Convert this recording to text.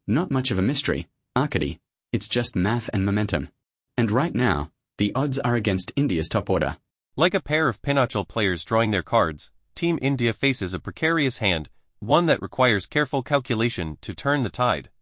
Not much of a mystery, Arkady. It's just math and momentum. And right now, the odds are against India's top order. Like a pair of pinochle players drawing their cards, Team India faces a precarious hand, one that requires careful calculation to turn the tide.